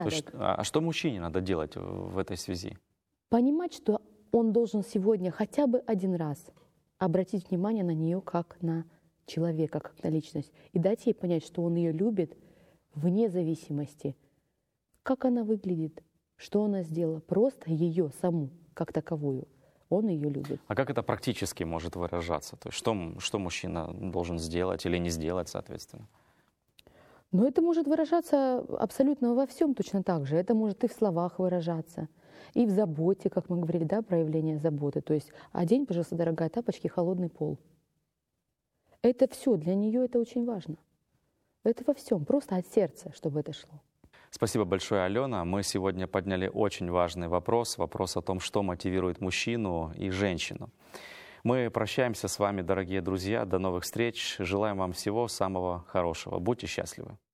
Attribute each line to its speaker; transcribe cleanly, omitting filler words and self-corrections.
Speaker 1: А что мужчине надо делать в этой связи?
Speaker 2: Понимать, что он должен сегодня хотя бы один раз обратить внимание на нее как на человека, как на личность, и дать ей понять, что он ее любит вне зависимости, как она выглядит, что она сделала, просто ее саму, как таковую. Он ее любит.
Speaker 1: А как это практически может выражаться? То есть что мужчина должен сделать или не сделать, соответственно?
Speaker 2: Но это может выражаться абсолютно во всем точно так же. Это может и в словах выражаться, и в заботе, как мы говорили, да, проявление заботы. То есть одень, пожалуйста, дорогая, тапочки, холодный пол. Это все для нее это очень важно. Это во всем, просто от сердца, чтобы это шло.
Speaker 1: Спасибо большое, Алена. Мы сегодня подняли очень важный вопрос о том, что мотивирует мужчину и женщину. Мы прощаемся с вами, дорогие друзья. До новых встреч. Желаем вам всего самого хорошего. Будьте счастливы.